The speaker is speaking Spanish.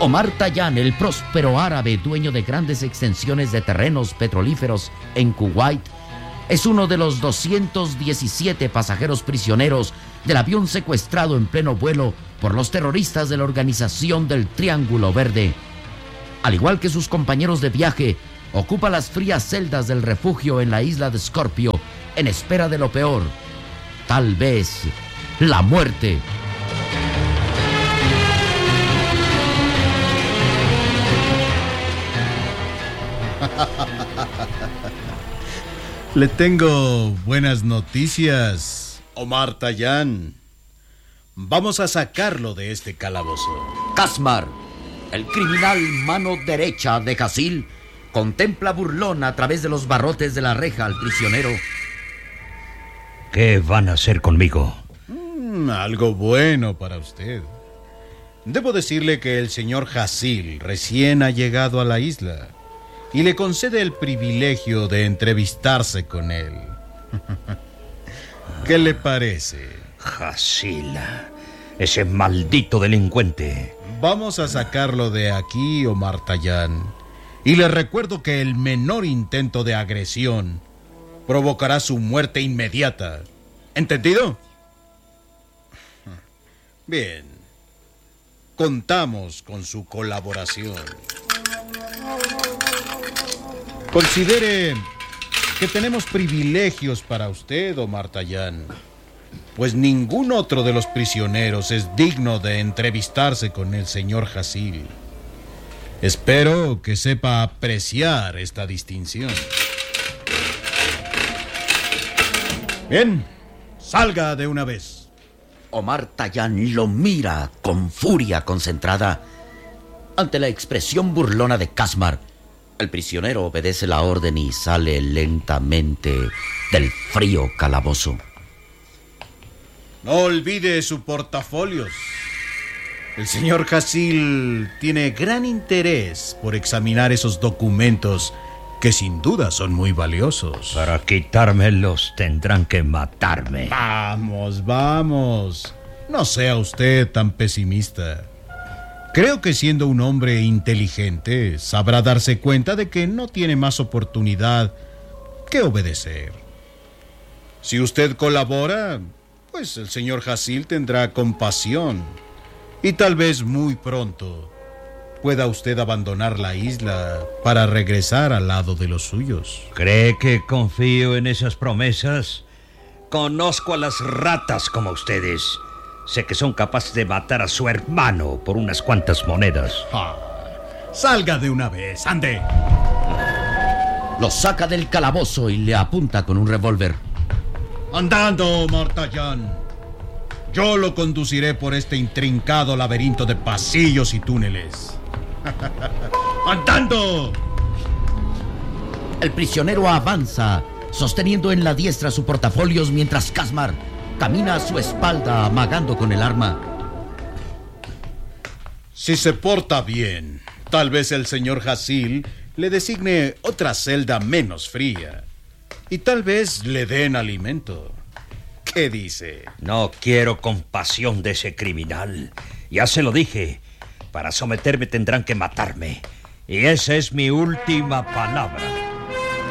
Omar Tayán, el próspero árabe dueño de grandes extensiones de terrenos petrolíferos en Kuwait, es uno de los 217 pasajeros prisioneros del avión secuestrado en pleno vuelo por los terroristas de la organización del Triángulo Verde. Al igual que sus compañeros de viaje, ocupa las frías celdas del refugio en la isla de Scorpio en espera de lo peor, tal vez la muerte. Le tengo buenas noticias, Omar Tayán. Vamos a sacarlo de este calabozo. Qasmar, el criminal mano derecha de Hasil, contempla burlón a través de los barrotes de la reja al prisionero. ¿Qué van a hacer conmigo? Algo bueno para usted. Debo decirle que el señor Hasil recién ha llegado a la isla y le concede el privilegio de entrevistarse con él. ¿Qué le parece? Hasil, ese maldito delincuente. Vamos a sacarlo de aquí, Omar Tayán. Y le recuerdo que el menor intento de agresión provocará su muerte inmediata. ¿Entendido? Bien. Contamos con su colaboración. Considere que tenemos privilegios para usted, Omar Tayán, pues ningún otro de los prisioneros es digno de entrevistarse con el señor Hasil. Espero que sepa apreciar esta distinción. Bien, salga de una vez. Omar Tayán lo mira con furia concentrada. Ante la expresión burlona de Qasmar, el prisionero obedece la orden y sale lentamente del frío calabozo. No olvide su portafolios. El señor Hasil tiene gran interés por examinar esos documentos que sin duda son muy valiosos. Para quitármelos tendrán que matarme. Vamos. No sea usted tan pesimista. Creo que siendo un hombre inteligente, sabrá darse cuenta de que no tiene más oportunidad que obedecer. Si usted colabora, pues el señor Hasil tendrá compasión. Y tal vez muy pronto pueda usted abandonar la isla para regresar al lado de los suyos. ¿Cree que confío en esas promesas? Conozco a las ratas como ustedes. Sé que son capaces de matar a su hermano por unas cuantas monedas. Salga de una vez, ande. Lo saca del calabozo y le apunta con un revólver. Andando, Omar Tayán. Yo lo conduciré por este intrincado laberinto de pasillos y túneles. ¡Andando! El prisionero avanza, sosteniendo en la diestra su portafolios mientras Qasmar camina a su espalda amagando con el arma. Si se porta bien, tal vez el señor Hasil le designe otra celda menos fría. Y tal vez le den alimento. ¿Qué dice? No quiero compasión de ese criminal. Ya se lo dije. Para someterme tendrán que matarme. Y esa es mi última palabra.